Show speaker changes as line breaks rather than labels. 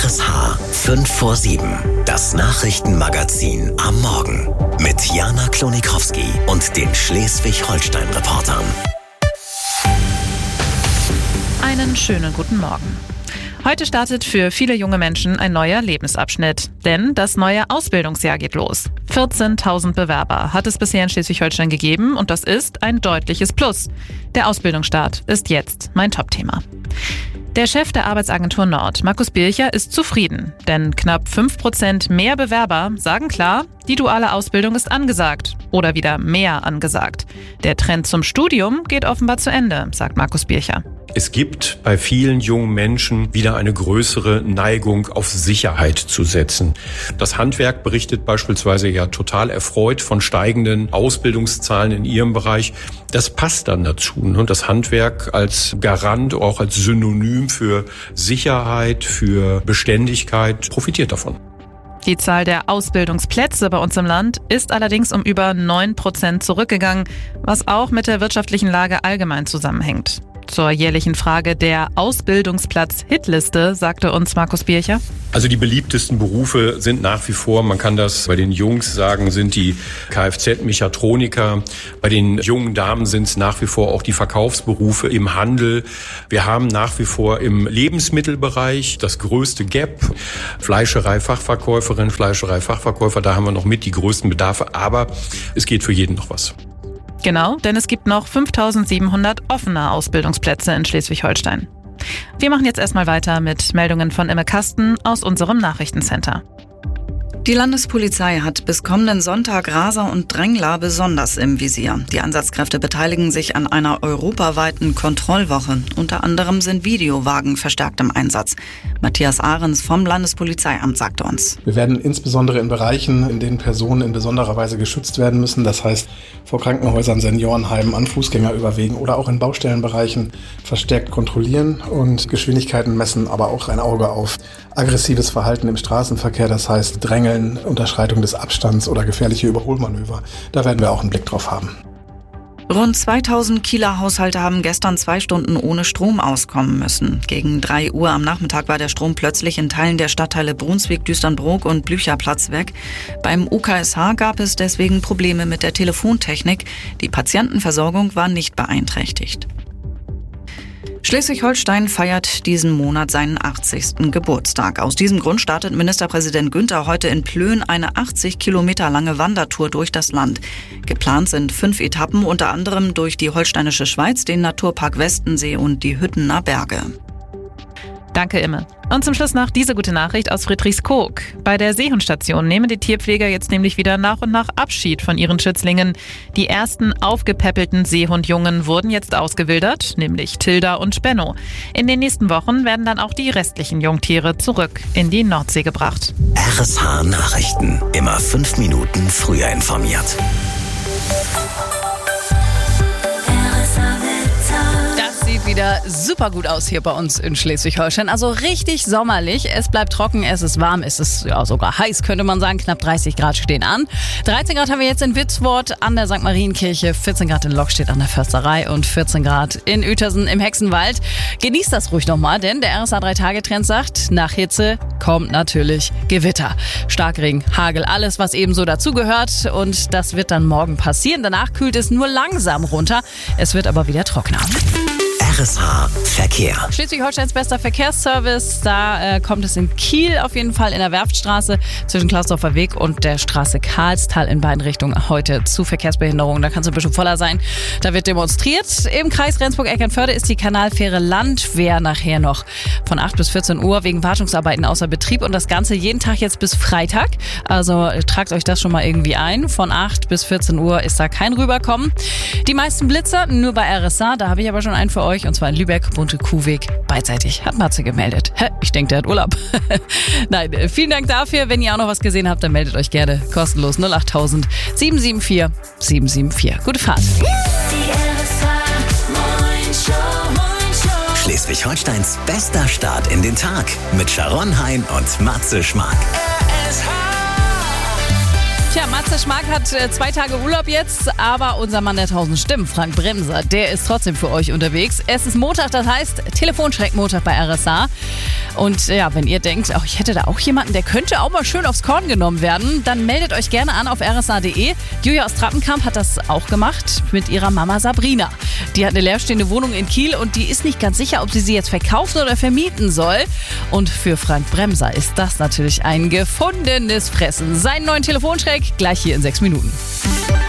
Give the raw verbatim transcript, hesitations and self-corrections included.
R S H fünf vor sieben, das Nachrichtenmagazin am Morgen mit Jana Klonikowski und den Schleswig-Holstein-Reportern.
Einen schönen guten Morgen. Heute startet für viele junge Menschen ein neuer Lebensabschnitt, denn das neue Ausbildungsjahr geht los. vierzehntausend Bewerber hat es bisher in Schleswig-Holstein gegeben und das ist ein deutliches Plus. Der Ausbildungsstart ist jetzt mein Topthema. Der Chef der Arbeitsagentur Nord, Markus Bircher, ist zufrieden, denn knapp fünf Prozent mehr Bewerber sagen klar, die duale Ausbildung ist angesagt oder wieder mehr angesagt. Der Trend zum Studium geht offenbar zu Ende, sagt Markus Bircher.
Es gibt bei vielen jungen Menschen wieder eine größere Neigung auf Sicherheit zu setzen. Das Handwerk berichtet beispielsweise ja total erfreut von steigenden Ausbildungszahlen in ihrem Bereich. Das passt dann dazu. Und das Handwerk als Garant, auch als Synonym für Sicherheit, für Beständigkeit profitiert davon.
Die Zahl der Ausbildungsplätze bei uns im Land ist allerdings um über neun Prozent zurückgegangen, was auch mit der wirtschaftlichen Lage allgemein zusammenhängt. Zur jährlichen Frage der Ausbildungsplatz-Hitliste sagte uns Markus Bircher.
Also die beliebtesten Berufe sind nach wie vor, man kann das bei den Jungs sagen, sind die Kfz-Mechatroniker. Bei den jungen Damen sind es nach wie vor auch die Verkaufsberufe im Handel. Wir haben nach wie vor im Lebensmittelbereich das größte Gap. Fleischerei-Fachverkäuferin, Fleischerei-Fachverkäufer, da haben wir noch mit die größten Bedarfe. Aber es geht für jeden noch was.
Genau, denn es gibt noch fünftausendsiebenhundert offene Ausbildungsplätze in Schleswig-Holstein. Wir machen jetzt erstmal weiter mit Meldungen von Imme Kasten aus unserem Nachrichtencenter.
Die Landespolizei hat bis kommenden Sonntag Raser und Drängler besonders im Visier. Die Einsatzkräfte beteiligen sich an einer europaweiten Kontrollwoche. Unter anderem sind Videowagen verstärkt im Einsatz. Matthias Ahrens vom Landespolizeiamt sagte uns:
Wir werden insbesondere in Bereichen, in denen Personen in besonderer Weise geschützt werden müssen, das heißt vor Krankenhäusern, Seniorenheimen, an Fußgängerüberwegen oder auch in Baustellenbereichen verstärkt kontrollieren und Geschwindigkeiten messen, aber auch ein Auge auf aggressives Verhalten im Straßenverkehr, das heißt Drängeln, Unterschreitung des Abstands oder gefährliche Überholmanöver. Da werden wir auch einen Blick drauf haben.
Rund zweitausend Kieler Haushalte haben gestern zwei Stunden ohne Strom auskommen müssen. Gegen drei Uhr am Nachmittag war der Strom plötzlich in Teilen der Stadtteile Brunswick, Düsternbrook und Blücherplatz weg. Beim U K S H gab es deswegen Probleme mit der Telefontechnik. Die Patientenversorgung war nicht beeinträchtigt. Schleswig-Holstein feiert diesen Monat seinen achtzigsten Geburtstag. Aus diesem Grund startet Ministerpräsident Günther heute in Plön eine achtzig Kilometer lange Wandertour durch das Land. Geplant sind fünf Etappen, unter anderem durch die Holsteinische Schweiz, den Naturpark Westensee und die Hüttener Berge.
Danke, Imme. Und zum Schluss noch diese gute Nachricht aus Friedrichskoog. Bei der Seehundstation nehmen die Tierpfleger jetzt nämlich wieder nach und nach Abschied von ihren Schützlingen. Die ersten aufgepäppelten Seehundjungen wurden jetzt ausgewildert, nämlich Tilda und Benno. In den nächsten Wochen werden dann auch die restlichen Jungtiere zurück in die Nordsee gebracht.
R S H Nachrichten, immer fünf Minuten früher informiert.
Wieder super gut aus hier bei uns in Schleswig-Holstein. Also richtig sommerlich. Es bleibt trocken, es ist warm, es ist ja sogar heiß, könnte man sagen. Knapp dreißig Grad stehen an. dreizehn Grad haben wir jetzt in Witzwort an der Sankt Marienkirche, vierzehn Grad in Lockstedt an der Försterei und vierzehn Grad in Uetersen im Hexenwald. Genießt das ruhig nochmal, denn der R S A drei Tage Trend sagt, nach Hitze kommt natürlich Gewitter. Starkregen, Hagel, alles was eben so dazugehört. Und das wird dann morgen passieren. Danach kühlt es nur langsam runter. Es wird aber wieder trockener.
R S H Verkehr.
Schleswig-Holsteins bester Verkehrsservice. Da äh, kommt es in Kiel auf jeden Fall in der Werftstraße zwischen Klausdorfer Weg und der Straße Karlstal in beiden Richtungen heute zu Verkehrsbehinderungen. Da kann es ein bisschen voller sein. Da wird demonstriert. Im Kreis Rendsburg-Eckernförde ist die Kanalfähre Landwehr nachher noch von acht bis vierzehn Uhr wegen Wartungsarbeiten außer Betrieb. Und das Ganze jeden Tag jetzt bis Freitag. Also tragt euch das schon mal irgendwie ein. Von acht bis vierzehn Uhr ist da kein Rüberkommen. Die meisten Blitzer nur bei R S A. Da habe ich aber schon einen für euch. Und zwar in Lübeck, Bunte Kuhweg, beidseitig. Hat Matze gemeldet. Ich denke, der hat Urlaub. Nein, vielen Dank dafür. Wenn ihr auch noch was gesehen habt, dann meldet euch gerne kostenlos null acht tausend sieben sieben vier sieben sieben vier. Gute Fahrt.
Schleswig-Holsteins bester Start in den Tag mit Sharon Hein und Matze Schmark.
Tja, Matze Schmark hat äh, zwei Tage Urlaub jetzt, aber unser Mann der tausend Stimmen, Frank Bremser, der ist trotzdem für euch unterwegs. Es ist Montag, das heißt Telefonschreck-Montag bei R S A. Und ja, wenn ihr denkt, oh, ich hätte da auch jemanden, der könnte auch mal schön aufs Korn genommen werden, dann meldet euch gerne an auf r s a punkt d e. Julia aus Trappenkamp hat das auch gemacht mit ihrer Mama Sabrina. Die hat eine leerstehende Wohnung in Kiel und die ist nicht ganz sicher, ob sie sie jetzt verkaufen oder vermieten soll. Und für Frank Bremser ist das natürlich ein gefundenes Fressen. Seinen neuen Telefonschreck gleich hier in sechs Minuten.